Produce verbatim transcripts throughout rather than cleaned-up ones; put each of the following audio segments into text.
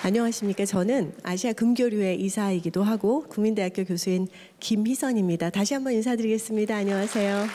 안녕하십니까. 저는 아시아 금교류회 이사이기도 하고 국민대학교 교수인 김희선입니다. 다시 한번 인사드리겠습니다. 안녕하세요.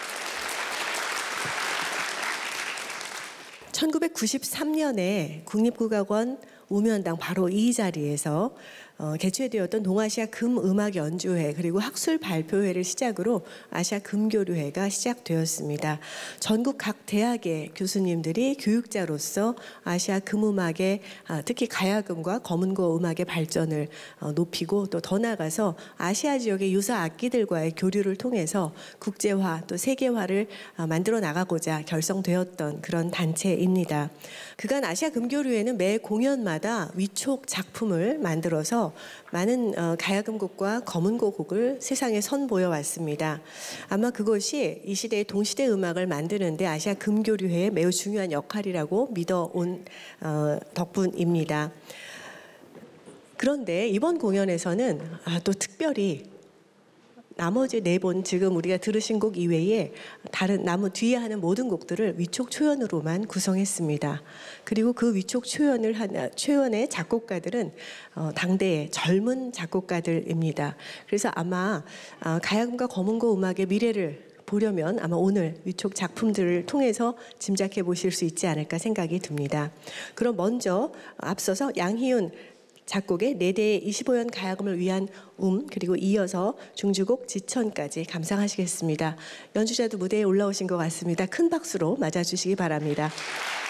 천구백구십삼 년에 국립국악원 우면당 바로 이 자리에서 어, 개최되었던 동아시아 금음악연주회 그리고 학술 발표회를 시작으로 아시아 금교류회가 시작되었습니다. 전국 각 대학의 교수님들이 교육자로서 아시아 금음악의 아, 특히 가야금과 검은고 음악의 발전을 어, 높이고 또 더 나아가서 아시아 지역의 유사 악기들과의 교류를 통해서 국제화 또 세계화를 어, 만들어 나가고자 결성되었던 그런 단체입니다. 그간 아시아 금교류회는 매 공연마다 위촉 작품을 만들어서 많은 어, 가야금곡과 검은고 곡을 세상에 선보여 왔습니다. 아마 그것이 이 시대의 동시대 음악을 만드는데 아시아 금교류회의 매우 중요한 역할이라고 믿어온 어, 덕분입니다. 그런데 이번 공연에서는 아, 또 특별히 나머지 네 번 지금 우리가 들으신 곡 이외에 다른 나무 뒤에 하는 모든 곡들을 위촉 초연으로만 구성했습니다. 그리고 그 위촉 초연을 한 초연의 작곡가들은 어, 당대의 젊은 작곡가들입니다. 그래서 아마 어, 가야금과 검은고 음악의 미래를 보려면 아마 오늘 위촉 작품들을 통해서 짐작해 보실 수 있지 않을까 생각이 듭니다. 그럼 먼저 앞서서 양희은 작곡의 네 대의 이십오 연 가야금을 위한 음 그리고 이어서 중주곡 지천까지 감상하시겠습니다. 연주자도 무대에 올라오신 것 같습니다. 큰 박수로 맞아주시기 바랍니다.